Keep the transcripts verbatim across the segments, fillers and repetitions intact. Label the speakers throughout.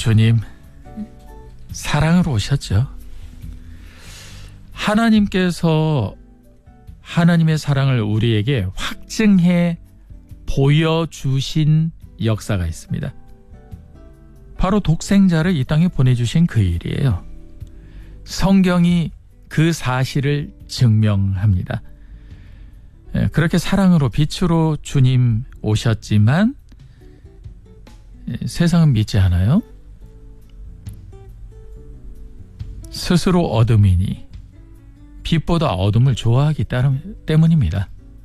Speaker 1: 주님 사랑으로 오셨죠. 하나님께서 하나님의 사랑을 우리에게 확증해 보여주신 역사가 있습니다. 바로 독생자를 이 땅에 보내주신 그 일이에요. 성경이 그 사실을 증명합니다. 그렇게 사랑으로 빛으로 주님 오셨지만 세상은 믿지 않아요. 스스로 어둠이니 빛보다 어둠을 좋아하기 때문입니다.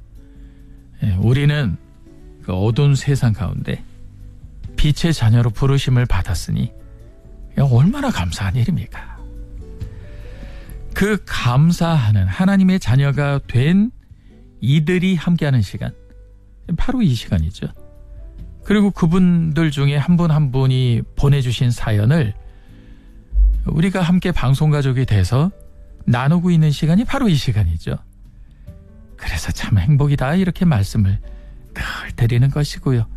Speaker 1: 우리는 그 어두운 세상 가운데 빛의 자녀로 부르심을 받았으니 얼마나 감사한 일입니까? 그 감사하는 하나님의 자녀가 된 이들이 함께하는 시간, 바로 이 시간이죠. 그리고 그분들 중에 한 분 한 분이 보내주신 사연을 우리가 함께 방송가족이 돼서 나누고 있는 시간이 바로 이 시간이죠. 그래서 참 행복이다 이렇게 말씀을 늘 드리는 것이고요.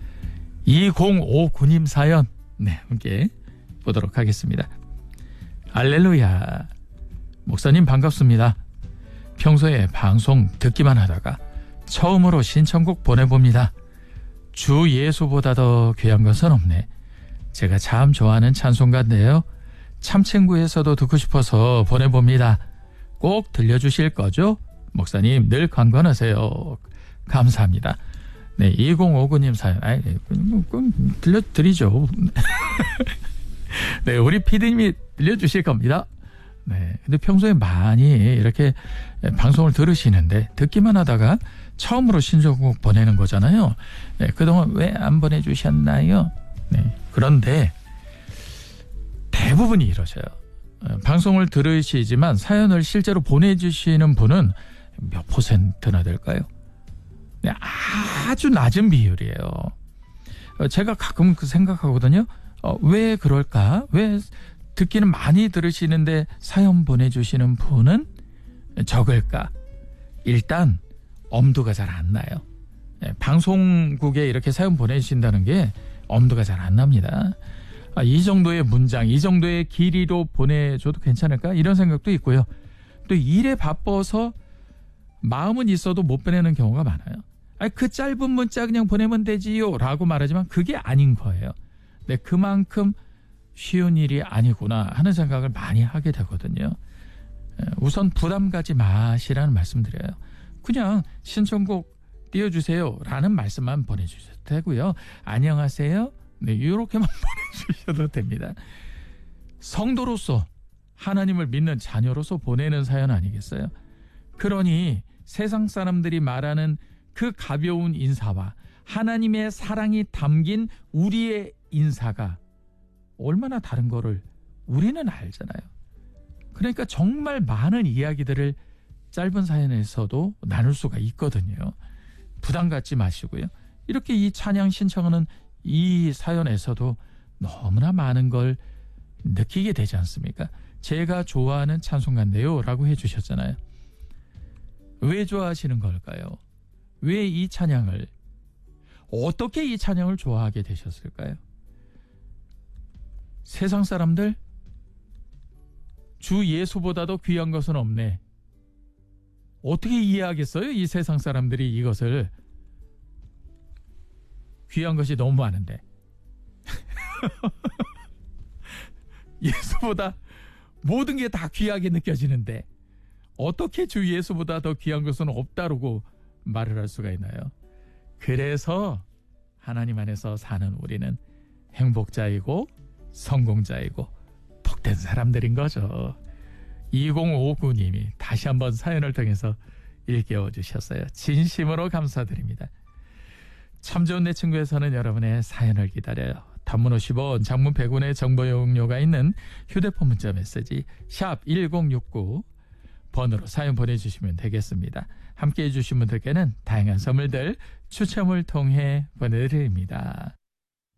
Speaker 1: 이공오구 님 사연 네, 함께 보도록 하겠습니다. 알렐루야. 목사님 반갑습니다. 평소에 방송 듣기만 하다가 처음으로 신청곡 보내봅니다. 주 예수보다 더 귀한 것은 없네. 제가 참 좋아하는 찬송가인데요. 참친구에서도 듣고 싶어서 보내봅니다. 꼭 들려주실 거죠? 목사님 늘 강건하세요. 감사합니다. 네, 이공오구 님 사연 아이, 꼭 들려드리죠. 네, 우리 피디님이 들려주실 겁니다. 네, 근데 평소에 많이 이렇게 방송을 들으시는데 듣기만 하다가 처음으로 신청곡 보내는 거잖아요. 네, 그동안 왜 안 보내주셨나요? 네, 그런데 대부분이 이러셔요. 방송을 들으시지만 사연을 실제로 보내주시는 분은 몇 퍼센트나 될까요? 네, 아주 낮은 비율이에요. 제가 가끔 그 생각하거든요. 어, 왜 그럴까? 왜 듣기는 많이 들으시는데 사연 보내주시는 분은 적을까? 일단 엄두가 잘 안 나요. 네, 방송국에 이렇게 사연 보내주신다는 게 엄두가 잘 안 납니다. 아, 이 정도의 문장, 이 정도의 길이로 보내줘도 괜찮을까? 이런 생각도 있고요. 또 일에 바빠서 마음은 있어도 못 보내는 경우가 많아요. 아니, 그 짧은 문자 그냥 보내면 되지요 라고 말하지만 그게 아닌 거예요. 네, 그만큼 쉬운 일이 아니구나 하는 생각을 많이 하게 되거든요. 우선 부담 가지 마시라는 말씀드려요. 그냥 신청곡 띄워주세요 라는 말씀만 보내주셔도 되고요. 안녕하세요. 네, 이렇게만 보내주셔도 됩니다. 성도로서 하나님을 믿는 자녀로서 보내는 사연 아니겠어요? 그러니 세상 사람들이 말하는 그 가벼운 인사와 하나님의 사랑이 담긴 우리의 인사가 얼마나 다른 거를 우리는 알잖아요. 그러니까 정말 많은 이야기들을 짧은 사연에서도 나눌 수가 있거든요. 부담 갖지 마시고요. 이렇게 이 찬양 신청하는 이 사연에서도 너무나 많은 걸 느끼게 되지 않습니까? 제가 좋아하는 찬송가인데요 라고 해주셨잖아요. 왜 좋아하시는 걸까요? 왜 이 찬양을, 어떻게 이 찬양을 좋아하게 되셨을까요? 세상 사람들, 주 예수보다도 귀한 것은 없네. 어떻게 이해하겠어요? 이 세상 사람들이 이것을. 귀한 것이 너무 많은데. 예수보다 모든 게 다 귀하게 느껴지는데 어떻게 주 예수보다 더 귀한 것은 없다고 말을 할 수가 있나요? 그래서 하나님 안에서 사는 우리는 행복자이고 성공자이고 복된 사람들인 거죠. 이공오구 님이 다시 한번 사연을 통해서 일깨워 주셨어요. 진심으로 감사드립니다. 참 좋은 내 친구에서는 여러분의 사연을 기다려요. 단문 오십 원, 장문 백 원의 정보 이용료가 있는 휴대폰 문자 메시지 샵 일공육구 번으로 사연 보내주시면 되겠습니다. 함께해 주신 분들께는 다양한 선물들 추첨을 통해 보내드립니다.